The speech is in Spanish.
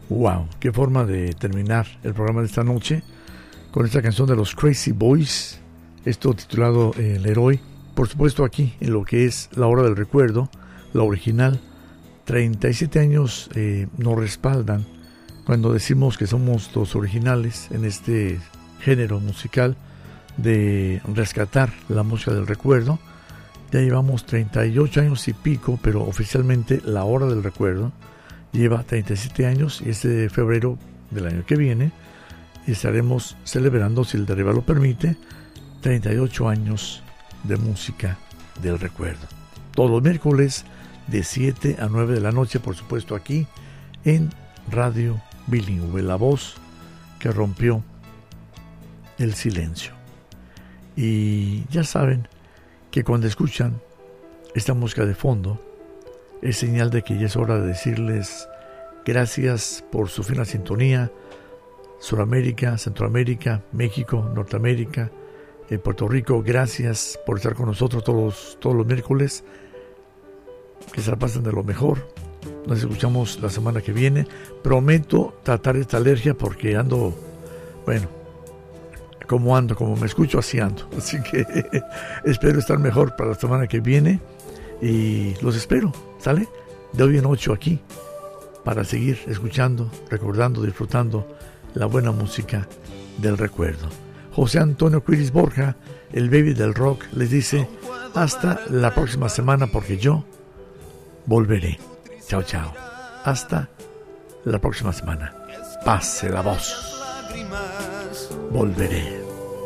Wow, qué forma de terminar el programa de esta noche con esta canción de los Crazy Boys, esto titulado El Héroe, por supuesto aquí en lo que es La Hora del Recuerdo, la original. 37 años nos respaldan cuando decimos que somos los originales en este género musical de rescatar la música del recuerdo. Ya llevamos 38 años y pico, pero oficialmente La Hora del Recuerdo lleva 37 años y este febrero del año que viene estaremos celebrando, si el de arriba lo permite, 38 años de música del recuerdo. Todos los miércoles de 7 a 9 de la noche, por supuesto aquí en Radio Bilingüe, la voz que rompió el silencio. Y ya saben que cuando escuchan esta música de fondo es señal de que ya es hora de decirles gracias por su fina sintonía. Suramérica, Centroamérica, México, Norteamérica, Puerto Rico, gracias por estar con nosotros todos los miércoles. Que se la pasen de lo mejor. Nos escuchamos la semana que viene. Prometo tratar esta alergia porque ando, bueno, como me escucho, así ando. Así que espero estar mejor para la semana que viene y los espero, ¿sale? De hoy en 8 aquí para seguir escuchando, recordando, disfrutando la buena música del recuerdo. José Antonio Quiris Borja, el baby del rock, les dice hasta la próxima semana porque yo volveré. Chao, chao. Hasta la próxima semana. Pase la voz. Volveré.